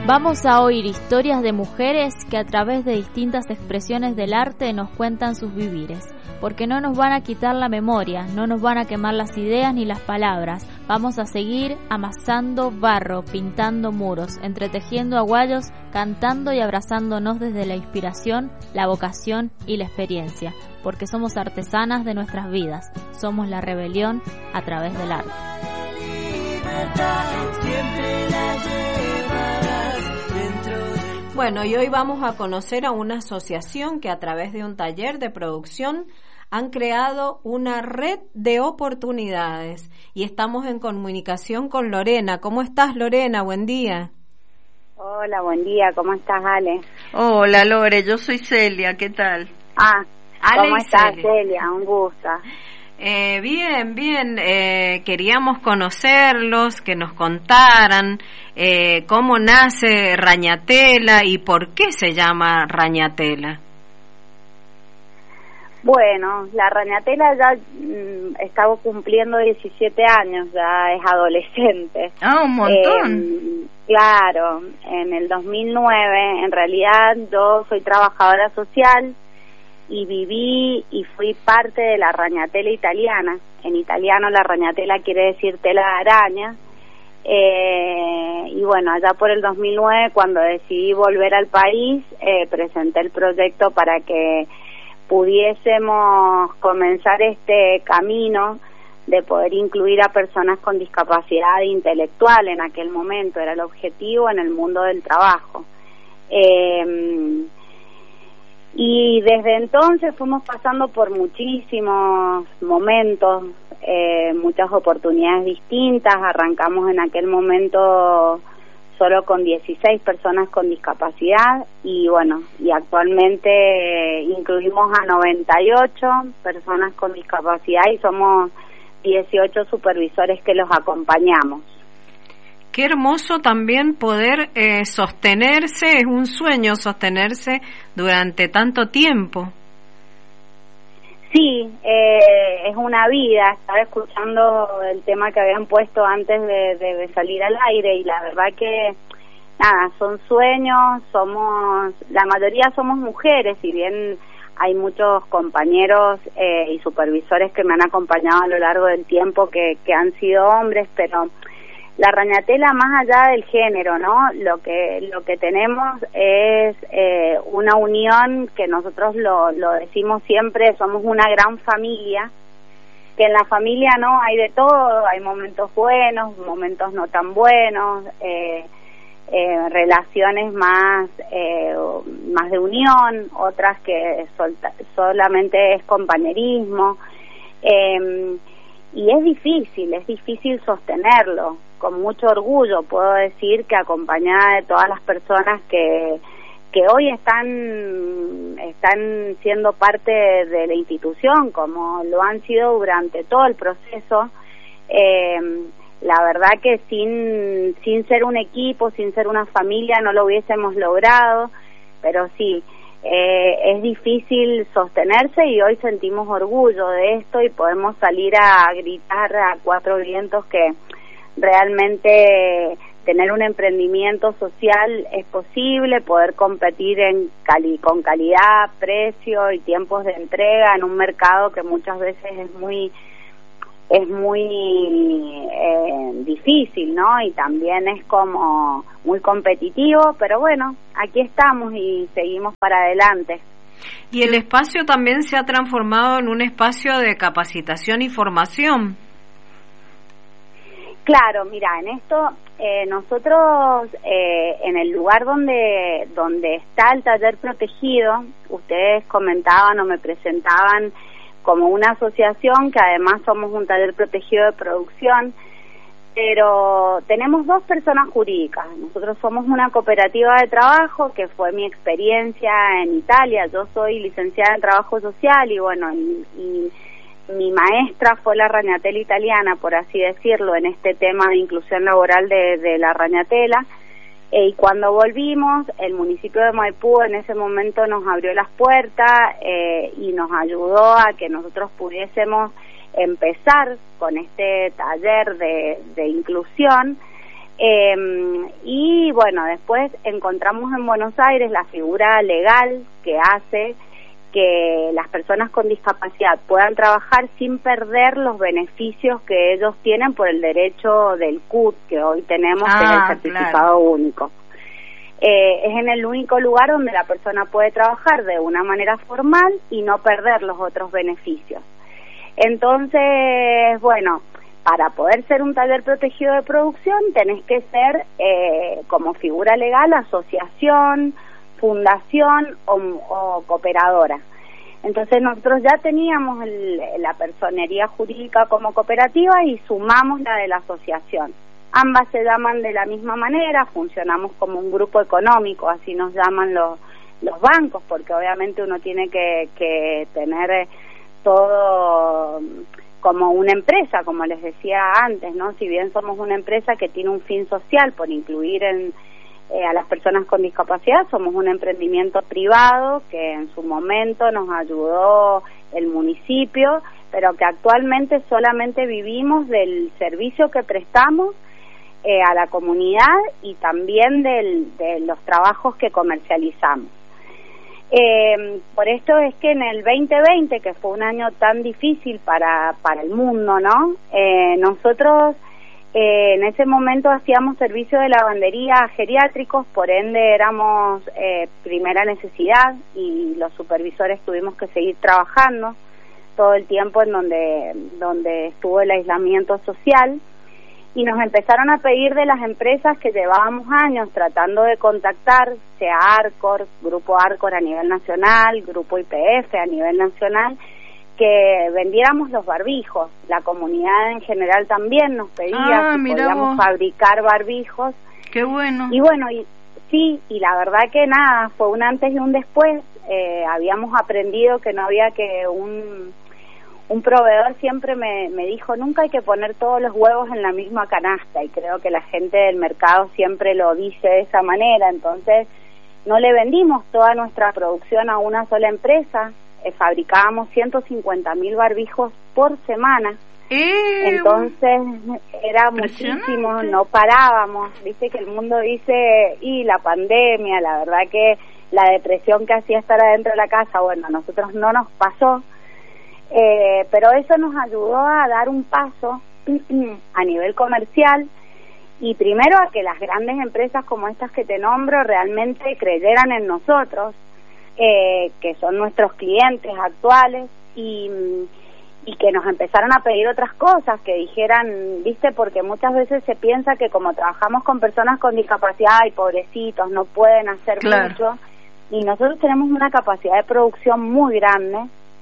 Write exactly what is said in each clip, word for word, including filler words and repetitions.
Vamos a oír historias de mujeres que a través de distintas expresiones del arte nos cuentan sus vivires, porque no nos van a quitar la memoria, no nos van a quemar las ideas ni las palabras. Vamos a seguir amasando barro, pintando muros, entretejiendo aguayos, cantando y abrazándonos desde la inspiración, la vocación y la experiencia, porque somos artesanas de nuestras vidas, somos la rebelión a través del arte. Bueno, y hoy vamos a conocer a una asociación que a través de un taller de producción han creado una red de oportunidades y estamos en comunicación con Lorena. ¿Cómo estás, Lorena? Buen día. Hola, buen día. ¿Cómo estás, Ale? Hola, Lore. Yo soy Celia. ¿Qué tal? Ah, Ale ¿cómo estás, Celia? Celia? Un gusto. Eh, bien, bien. Eh, queríamos conocerlos, que nos contaran eh, cómo nace Rañatela y por qué se llama Rañatela. Bueno, la Rañatela ya mm, estaba cumpliendo diecisiete años, ya es adolescente. Ah, un montón. Eh, claro, en el dos mil nueve, en realidad yo soy trabajadora social y viví y fui parte de la Rañatela italiana. En italiano la Rañatela quiere decir tela de araña. Eh, y bueno, allá por el dos mil nueve, cuando decidí volver al país, eh, presenté el proyecto para que pudiésemos comenzar este camino de poder incluir a personas con discapacidad intelectual. En aquel momento era el objetivo en el mundo del trabajo. Eh, y desde entonces fuimos pasando por muchísimos momentos, eh, muchas oportunidades distintas. Arrancamos en aquel momento solo con dieciséis personas con discapacidad y bueno, y actualmente eh, incluimos a noventa y ocho personas con discapacidad y somos dieciocho supervisores que los acompañamos. Qué hermoso también poder eh, sostenerse, es un sueño sostenerse durante tanto tiempo. Sí, eh, es una vida. Estaba escuchando el tema que habían puesto antes de, de salir al aire y la verdad que, nada, son sueños, somos, la mayoría somos mujeres, si bien hay muchos compañeros eh, y supervisores que me han acompañado a lo largo del tiempo que, que han sido hombres, pero la Rañatela, más allá del género, ¿no? Lo que lo que tenemos es eh, una unión que nosotros lo, lo decimos siempre, somos una gran familia, que en la familia no hay de todo, hay momentos buenos, momentos no tan buenos, eh, eh, relaciones más eh, más de unión, otras que solta, solamente es compañerismo, eh, y es difícil, es difícil sostenerlo. Con mucho orgullo puedo decir que acompañada de todas las personas que que hoy están están siendo parte de la institución, como lo han sido durante todo el proceso, eh, la verdad que sin sin ser un equipo, sin ser una familia, no lo hubiésemos logrado, pero sí, eh, es difícil sostenerse y hoy sentimos orgullo de esto y podemos salir a gritar a cuatro vientos que realmente tener un emprendimiento social es posible, poder competir en cali con calidad, precio y tiempos de entrega en un mercado que muchas veces es muy es muy eh, difícil, ¿no? Y también es como muy competitivo, pero bueno, aquí estamos y seguimos para adelante. Y el espacio también se ha transformado en un espacio de capacitación y formación. Claro, mira, en esto eh, nosotros eh, en el lugar donde donde está el taller protegido, ustedes comentaban o me presentaban como una asociación que además somos un taller protegido de producción, pero tenemos dos personas jurídicas. Nosotros somos una cooperativa de trabajo, que fue mi experiencia en Italia. Yo soy licenciada en trabajo social y bueno, y, y mi maestra fue la Rañatela italiana, por así decirlo, en este tema de inclusión laboral de, de la Rañatela. E, y cuando volvimos, el municipio de Maipú en ese momento nos abrió las puertas eh, y nos ayudó a que nosotros pudiésemos empezar con este taller de, de inclusión. Eh, y ahí, bueno, después encontramos en Buenos Aires la figura legal que hace que las personas con discapacidad puedan trabajar sin perder los beneficios que ellos tienen por el derecho del C U T que hoy tenemos, ah, que es el certificado claro. único. Eh, es en el único lugar donde la persona puede trabajar de una manera formal y no perder los otros beneficios. Entonces, bueno, para poder ser un taller protegido de producción tenés que ser eh, como figura legal, asociación, fundación o, o cooperadora. Entonces nosotros ya teníamos el, la personería jurídica como cooperativa y sumamos la de la asociación. Ambas se llaman de la misma manera, funcionamos como un grupo económico, así nos llaman los, los bancos, porque obviamente uno tiene que, que tener todo como una empresa, como les decía antes, ¿no? Si bien somos una empresa que tiene un fin social por incluir en Eh, a las personas con discapacidad, somos un emprendimiento privado que en su momento nos ayudó el municipio, pero que actualmente solamente vivimos del servicio que prestamos eh, a la comunidad y también del, de los trabajos que comercializamos. Eh, por esto es que en el veinte veinte, que fue un año tan difícil para, para el mundo, ¿no? Eh, nosotros Eh, en ese momento hacíamos servicio de lavandería a geriátricos, por ende éramos eh, primera necesidad y los supervisores tuvimos que seguir trabajando todo el tiempo en donde, donde estuvo el aislamiento social, y nos empezaron a pedir de las empresas que llevábamos años tratando de contactar, sea Arcor, Grupo Arcor a nivel nacional, Grupo I P F a nivel nacional, que vendiéramos los barbijos. La comunidad en general también nos pedía ah, si podíamos vos. fabricar barbijos. Qué bueno. Y bueno, y, sí, y la verdad que nada, fue un antes y un después. Eh, habíamos aprendido que no había que un... Un proveedor siempre me, me dijo, nunca hay que poner todos los huevos en la misma canasta, y creo que la gente del mercado siempre lo dice de esa manera. Entonces, no le vendimos toda nuestra producción a una sola empresa. Eh, fabricábamos ciento cincuenta mil barbijos por semana, eh, entonces era muchísimo, no parábamos. Viste que el mundo dice, y la pandemia, la verdad que la depresión que hacía estar adentro de la casa, bueno, a nosotros no nos pasó, eh, pero eso nos ayudó a dar un paso a nivel comercial, y primero a que las grandes empresas como estas que te nombro realmente creyeran en nosotros, Eh, que son nuestros clientes actuales, y, y que nos empezaron a pedir otras cosas, que dijeran, viste, porque muchas veces se piensa que como trabajamos con personas con discapacidad y pobrecitos no pueden hacer claro. mucho, y nosotros tenemos una capacidad de producción muy grande.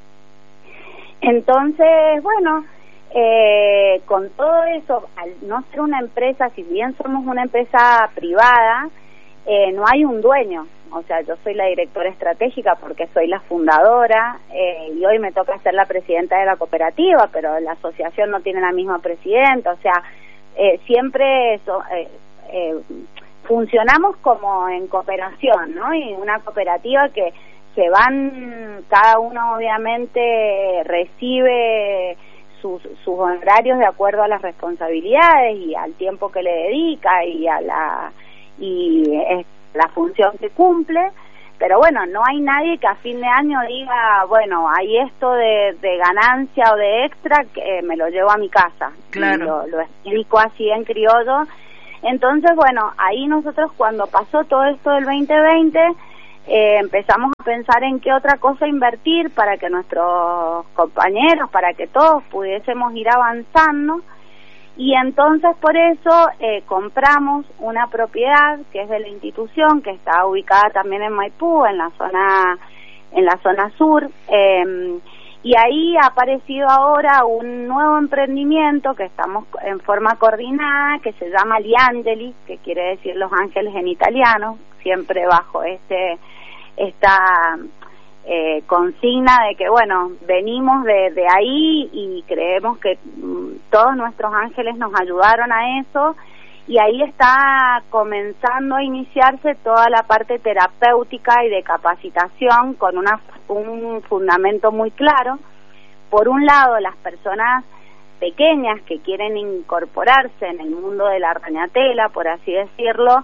Entonces, bueno, eh, con todo eso, al no ser una empresa, si bien somos una empresa privada, eh, no hay un dueño. O sea, yo soy la directora estratégica porque soy la fundadora, eh, y hoy me toca ser la presidenta de la cooperativa, pero la asociación no tiene la misma presidenta. O sea, eh, siempre eso, eh, eh, funcionamos como en cooperación, ¿no? Y una cooperativa que se van, cada uno obviamente recibe sus, sus honorarios de acuerdo a las responsabilidades y al tiempo que le dedica y a la... y es, la función que cumple, pero bueno, no hay nadie que a fin de año diga, bueno, hay esto de, de ganancia o de extra que eh, me lo llevo a mi casa. Claro. Lo, lo explico así en criollo. Entonces, bueno, ahí nosotros cuando pasó todo esto del veinte veinte, eh, empezamos a pensar en qué otra cosa invertir para que nuestros compañeros, para que todos pudiésemos ir avanzando. Y entonces por eso eh, compramos una propiedad que es de la institución, que está ubicada también en Maipú, en la zona en la zona sur, eh, y ahí ha aparecido ahora un nuevo emprendimiento que estamos en forma coordinada, que se llama Gli Angeli, que quiere decir los ángeles en italiano, siempre bajo este esta Eh, consigna de que, bueno, venimos de, de ahí y creemos que mm, todos nuestros ángeles nos ayudaron a eso, y ahí está comenzando a iniciarse toda la parte terapéutica y de capacitación con una, un fundamento muy claro. Por un lado, las personas pequeñas que quieren incorporarse en el mundo de la rañatela, por así decirlo,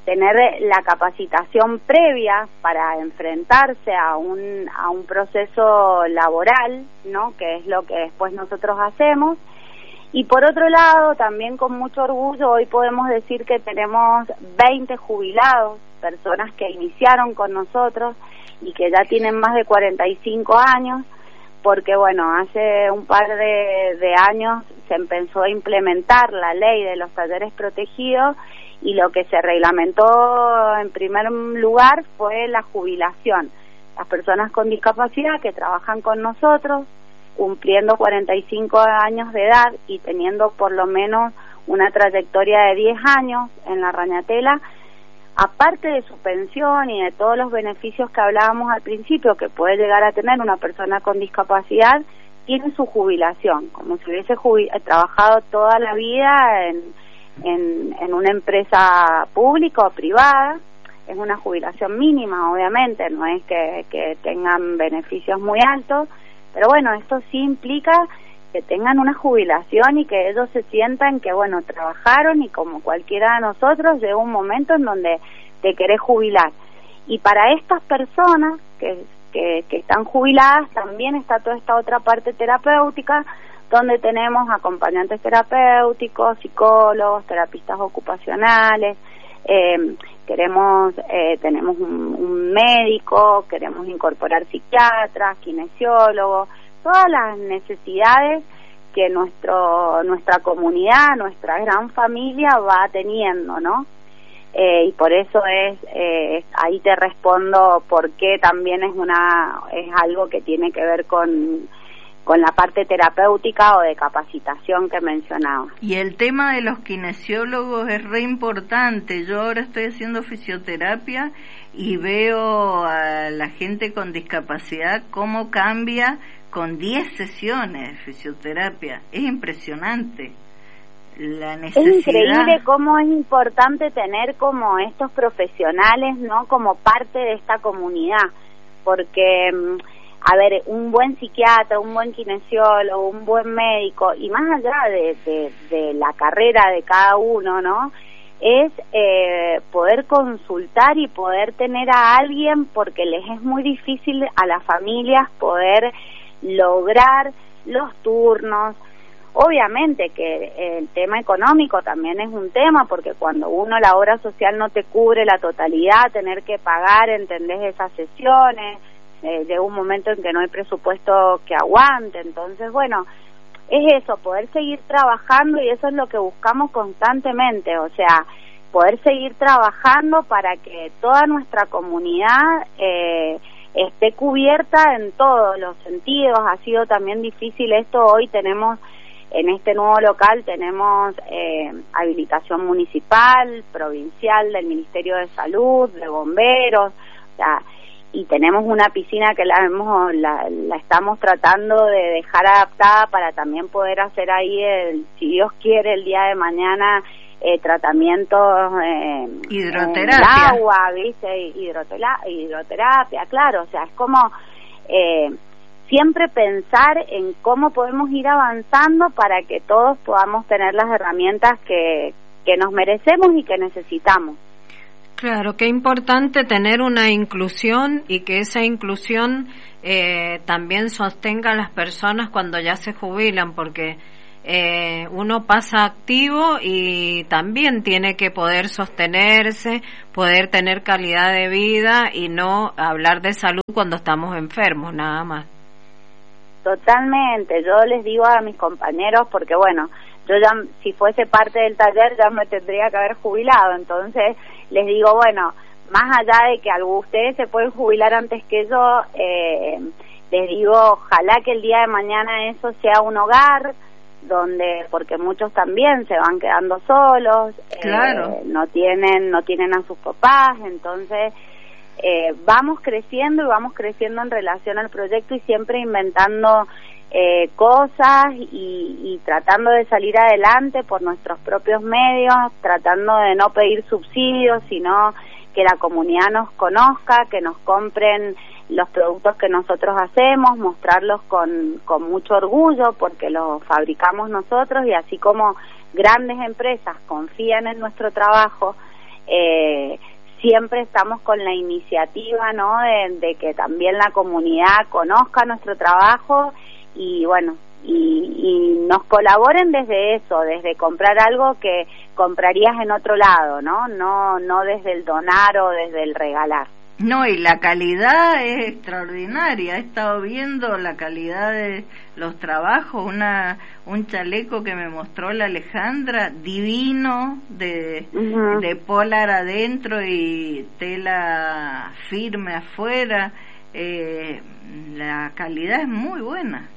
tener la capacitación previa para enfrentarse a un a un proceso laboral, ¿no? Que es lo que después nosotros hacemos. Y por otro lado, también con mucho orgullo, hoy podemos decir que tenemos veinte jubilados, personas que iniciaron con nosotros y que ya tienen más de cuarenta y cinco años, porque bueno, hace un par de, de años se empezó a implementar la ley de los talleres protegidos y lo que se reglamentó en primer lugar fue la jubilación. Las personas con discapacidad que trabajan con nosotros, cumpliendo cuarenta y cinco años de edad y teniendo por lo menos una trayectoria de diez años en la Rañatela, aparte de su pensión y de todos los beneficios que hablábamos al principio que puede llegar a tener una persona con discapacidad, tiene su jubilación, como si hubiese jubil- trabajado toda la vida en, en, en una empresa pública o privada. Es una jubilación mínima, obviamente, no es que, que tengan beneficios muy altos, pero bueno, esto sí implica que tengan una jubilación y que ellos se sientan que, bueno, trabajaron y como cualquiera de nosotros llega un momento en donde te querés jubilar. Y para estas personas que, que, que están jubiladas también está toda esta otra parte terapéutica, donde tenemos acompañantes terapéuticos, psicólogos, terapistas ocupacionales, eh, queremos eh, tenemos un, un médico, queremos incorporar psiquiatras, kinesiólogos, todas las necesidades que nuestro nuestra comunidad, nuestra gran familia va teniendo, ¿no? Eh, y por eso es eh, ahí te respondo por qué también es una es algo que tiene que ver con con la parte terapéutica o de capacitación que mencionaba. Y el tema de los kinesiólogos es re importante. Yo ahora estoy haciendo fisioterapia y veo a la gente con discapacidad cómo cambia con diez sesiones de fisioterapia. Es impresionante la necesidad. Es increíble cómo es importante tener como estos profesionales, ¿no? Como parte de esta comunidad, porque a ver, un buen psiquiatra, un buen kinesiólogo, un buen médico, y más allá de, de, de la carrera de cada uno, ¿no? Es eh, poder consultar y poder tener a alguien, porque les es muy difícil a las familias poder lograr los turnos. Obviamente que el tema económico también es un tema, porque cuando uno, la obra social no te cubre la totalidad, tener que pagar, ¿entendés?, esas sesiones, Eh, llega un momento en que no hay presupuesto que aguante. Entonces, bueno, es eso, poder seguir trabajando, y eso es lo que buscamos constantemente, o sea, poder seguir trabajando para que toda nuestra comunidad eh, esté cubierta en todos los sentidos. Ha sido también difícil esto. Hoy tenemos, en este nuevo local, tenemos eh, habilitación municipal, provincial, del Ministerio de Salud, de bomberos, o sea, y tenemos una piscina que la, hemos, la, la estamos tratando de dejar adaptada para también poder hacer ahí, el, si Dios quiere, el día de mañana, eh, tratamientos eh, hidroterapia, en el agua, ¿viste? Hidrotela, hidroterapia, claro, o sea, es como eh, siempre pensar en cómo podemos ir avanzando para que todos podamos tener las herramientas que, que nos merecemos y que necesitamos. Claro, qué importante tener una inclusión y que esa inclusión eh, también sostenga a las personas cuando ya se jubilan, porque eh, uno pasa activo y también tiene que poder sostenerse, poder tener calidad de vida y no hablar de salud cuando estamos enfermos, nada más. Totalmente, yo les digo a mis compañeros, porque bueno, yo ya, si fuese parte del taller, ya me tendría que haber jubilado, entonces les digo, bueno, más allá de que algunos de ustedes se pueden jubilar antes que yo, eh, les digo, ojalá que el día de mañana eso sea un hogar, donde, porque muchos también se van quedando solos, claro. eh, no tienen, no tienen a sus papás, entonces eh, vamos creciendo y vamos creciendo en relación al proyecto y siempre inventando Eh, cosas y, y tratando de salir adelante por nuestros propios medios, tratando de no pedir subsidios, sino que la comunidad nos conozca, que nos compren los productos que nosotros hacemos, mostrarlos con, con mucho orgullo porque los fabricamos nosotros, y así como grandes empresas confían en nuestro trabajo, eh, siempre estamos con la iniciativa, ¿no?, de, de que también la comunidad conozca nuestro trabajo y bueno, y, y nos colaboren desde eso, desde comprar algo que comprarías en otro lado, ¿no? No, no desde el donar o desde el regalar. No, y la calidad es extraordinaria. He estado viendo la calidad de los trabajos, una un chaleco que me mostró la Alejandra, divino, de, uh-huh. de polar adentro y tela firme afuera. Eh, la calidad es muy buena.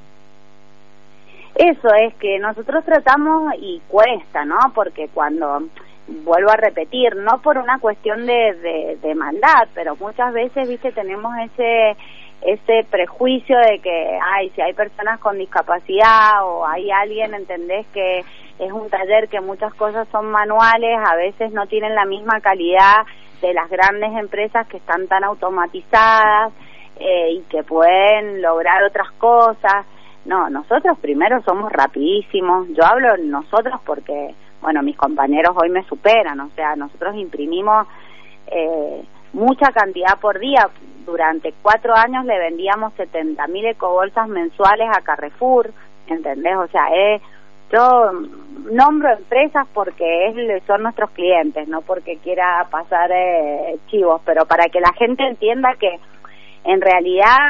Eso es que nosotros tratamos, y cuesta, ¿no? Porque cuando, vuelvo a repetir, no por una cuestión de, de, de maldad, pero muchas veces, viste, tenemos ese ese prejuicio de que, ay, si hay personas con discapacidad o hay alguien, entendés que es un taller que muchas cosas son manuales, a veces no tienen la misma calidad de las grandes empresas que están tan automatizadas eh, y que pueden lograr otras cosas. No, nosotros primero somos rapidísimos. Yo hablo nosotros porque, bueno, mis compañeros hoy me superan, o sea, nosotros imprimimos eh, mucha cantidad por día. Durante cuatro años le vendíamos setenta mil ecobolsas mensuales a Carrefour, ¿entendés? O sea, es, yo nombro empresas porque es, son nuestros clientes, no porque quiera pasar eh, chivos, pero para que la gente entienda que en realidad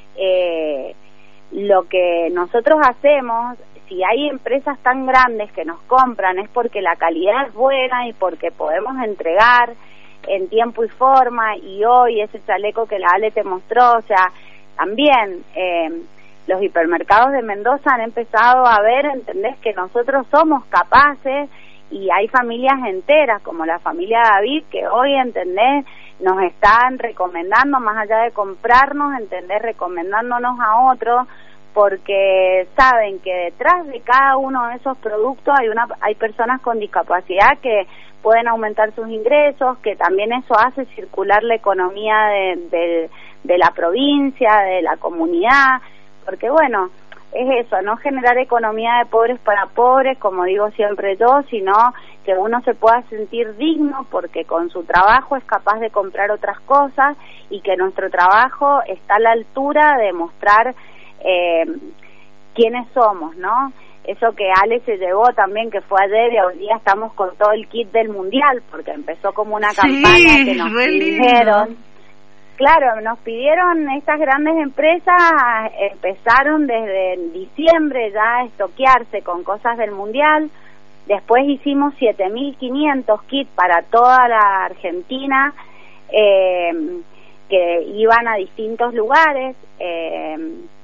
eh, lo que nosotros hacemos, si hay empresas tan grandes que nos compran, es porque la calidad es buena y porque podemos entregar en tiempo y forma. Y hoy ese chaleco que la Ale te mostró, o sea, también eh, los hipermercados de Mendoza han empezado a ver, entendés, que nosotros somos capaces, y hay familias enteras como la familia David que hoy, entendés, nos están recomendando, más allá de comprarnos, entendés, recomendándonos a otros, porque saben que detrás de cada uno de esos productos hay una hay personas con discapacidad que pueden aumentar sus ingresos, que también eso hace circular la economía de, de, de la provincia, de la comunidad, porque bueno, es eso, no generar economía de pobres para pobres, como digo siempre yo, sino que uno se pueda sentir digno porque con su trabajo es capaz de comprar otras cosas y que nuestro trabajo está a la altura de mostrar eh, quiénes somos, ¿no? Eso que Ale se llevó también, que fue ayer, y hoy día estamos con todo el kit del mundial, porque empezó como una campaña sí, que nos pidieron. Claro, nos pidieron estas grandes empresas, empezaron desde diciembre ya a estoquearse con cosas del mundial. Después hicimos siete mil quinientos kits para toda la Argentina, eh, que iban a distintos lugares. Eh,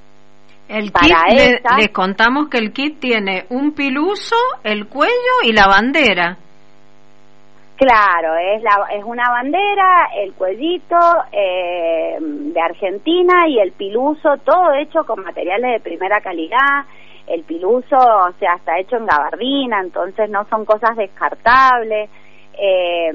el kit, le, les contamos que el kit tiene un piluso, el cuello y la bandera. Claro, es la es una bandera, el cuellito eh, de Argentina y el piluso, todo hecho con materiales de primera calidad. El piluso, o sea, está hecho en gabardina, entonces no son cosas descartables. Eh,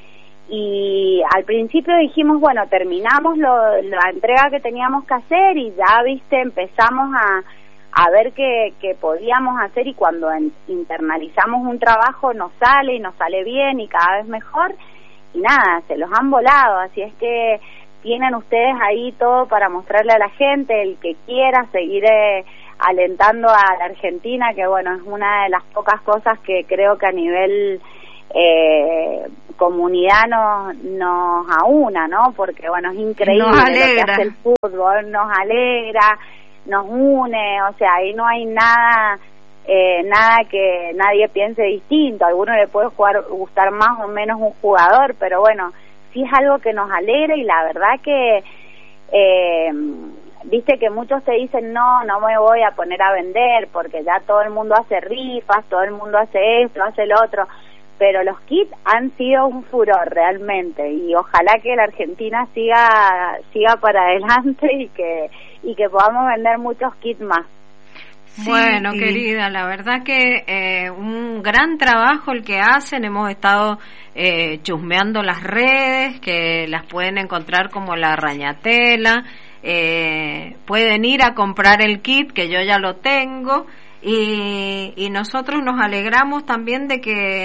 y al principio dijimos, bueno, terminamos lo, la entrega que teníamos que hacer y ya, viste, empezamos a, a ver qué, qué podíamos hacer, y cuando en, internalizamos un trabajo nos sale y nos sale bien y cada vez mejor, y nada, se los han volado, así es que tienen ustedes ahí todo para mostrarle a la gente, el que quiera seguir eh, alentando a la Argentina, que bueno, es una de las pocas cosas que creo que a nivel eh, comunidad nos, nos aúna, ¿no? Porque bueno, es increíble lo que hace el fútbol, nos alegra, nos une, o sea, ahí no hay nada eh, nada que nadie piense distinto. A alguno le puede jugar, gustar más o menos un jugador, pero bueno, sí es algo que nos alegra, y la verdad que eh, viste que muchos te dicen, no, no me voy a poner a vender porque ya todo el mundo hace rifas, todo el mundo hace esto, hace lo otro, pero los kits han sido un furor realmente, y ojalá que la Argentina siga siga para adelante y que y que podamos vender muchos kits más. Sí, bueno, y... querida, la verdad que eh, un gran trabajo el que hacen. Hemos estado eh, chusmeando las redes, que las pueden encontrar como La Rañatela. Eh, pueden ir a comprar el kit, que yo ya lo tengo, y, y nosotros nos alegramos también de que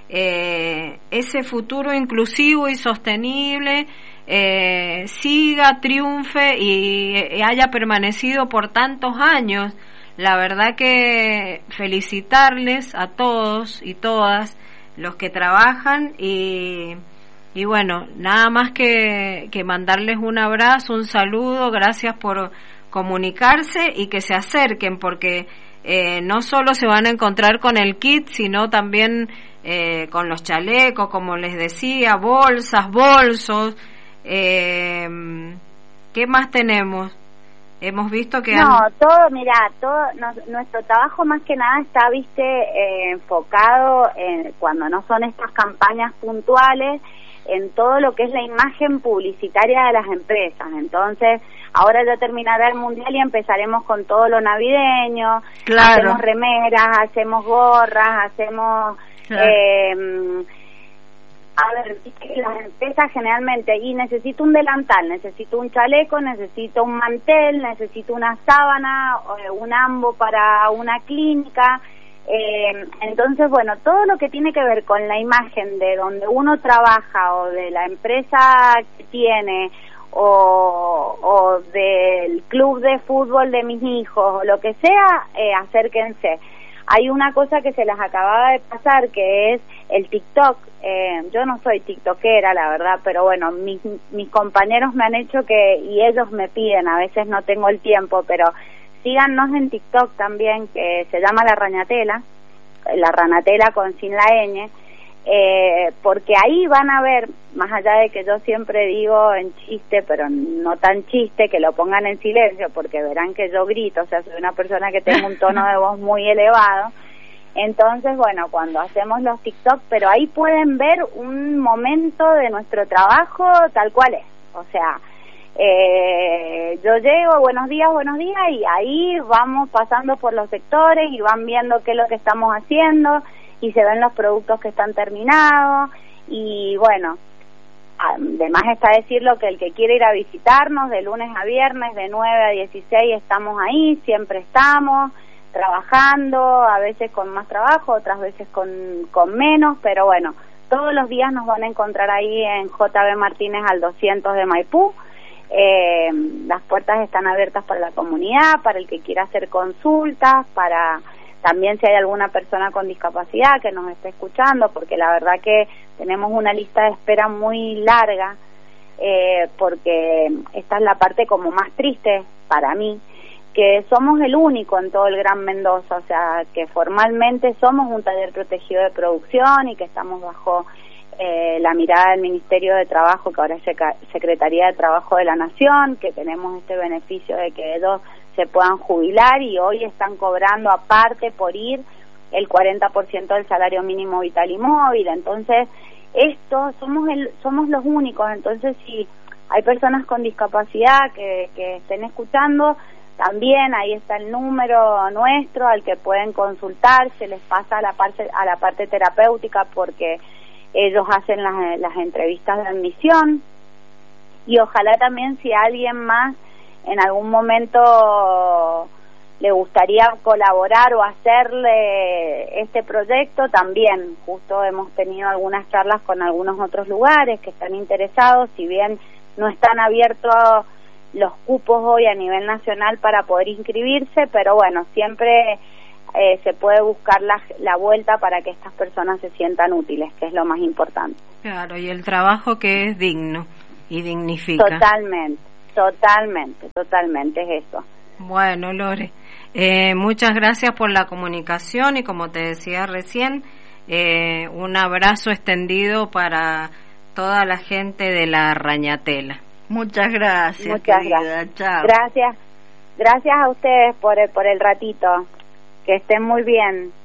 eh, ese futuro inclusivo y sostenible eh, siga, triunfe y, y haya permanecido por tantos años. La verdad que felicitarles a todos y todas los que trabajan y, y bueno, nada más que, que mandarles un abrazo, un saludo, gracias por comunicarse y que se acerquen porque eh, no solo se van a encontrar con el kit, sino también eh, con los chalecos, como les decía, bolsas, bolsos, eh, ¿qué más tenemos? Hemos visto que... No, han... todo, mira, todo no, nuestro trabajo más que nada está, viste, eh, enfocado en, cuando no son estas campañas puntuales, en todo lo que es la imagen publicitaria de las empresas. Entonces, ahora ya terminará el Mundial y empezaremos con todo lo navideño, claro. Hacemos remeras, hacemos gorras, hacemos... Claro. Eh, A ver, las empresas generalmente, y necesito un delantal, necesito un chaleco, necesito un mantel, necesito una sábana, un ambo para una clínica. Eh, entonces, bueno, todo lo que tiene que ver con la imagen de donde uno trabaja o de la empresa que tiene o, o del club de fútbol de mis hijos o lo que sea, eh, acérquense. Hay una cosa que se les acababa de pasar, que es el TikTok. Eh, yo no soy tiktokera, la verdad, pero bueno, mis, mis compañeros me han hecho que, y ellos me piden, a veces no tengo el tiempo, pero síganos en TikTok también, que se llama La Rañatela, La Ranatela con sin la ñ, eh, porque ahí van a ver, más allá de que yo siempre digo en chiste, pero no tan chiste, que lo pongan en silencio, porque verán que yo grito, o sea, soy una persona que tengo un tono de voz muy elevado. Entonces, bueno, cuando hacemos los TikTok, pero ahí pueden ver un momento de nuestro trabajo tal cual es. O sea, eh, yo llego, buenos días, buenos días, y ahí vamos pasando por los sectores y van viendo qué es lo que estamos haciendo y se ven los productos que están terminados. Y bueno, además está decirlo que el que quiere ir a visitarnos de lunes a viernes, de nueve a dieciséis, estamos ahí, siempre estamos trabajando, a veces con más trabajo, otras veces con, con menos, pero bueno, todos los días nos van a encontrar ahí en J B Martínez al doscientos de Maipú. Eh, las puertas están abiertas para la comunidad, para el que quiera hacer consultas, para también si hay alguna persona con discapacidad que nos esté escuchando, porque la verdad que tenemos una lista de espera muy larga, eh, porque esta es la parte como más triste para mí, que somos el único en todo el Gran Mendoza, o sea, que formalmente somos un taller protegido de producción y que estamos bajo eh, la mirada del Ministerio de Trabajo, que ahora es Secretaría de Trabajo de la Nación, que tenemos este beneficio de que ellos se puedan jubilar y hoy están cobrando aparte por ir el cuarenta por ciento del salario mínimo vital y móvil. Entonces, esto somos el, somos los únicos. Entonces, si hay personas con discapacidad que, que estén escuchando, también ahí está el número nuestro al que pueden consultar, se les pasa a la parte, a la parte terapéutica porque ellos hacen las, las entrevistas de admisión, y ojalá también si alguien más en algún momento le gustaría colaborar o hacerle este proyecto, también justo hemos tenido algunas charlas con algunos otros lugares que están interesados, si bien no están abiertos los cupos hoy a nivel nacional para poder inscribirse, pero bueno, siempre eh, se puede buscar la, la vuelta para que estas personas se sientan útiles, que es lo más importante. Claro, y el trabajo que es digno y dignifica. Totalmente, totalmente, totalmente es eso. Bueno, Lore, eh, muchas gracias por la comunicación y como te decía recién, eh, un abrazo extendido para toda la gente de La Rañatela. Muchas gracias, Muchas querida. gracias. Chao. Gracias, gracias a ustedes por el, por el ratito. Que estén muy bien.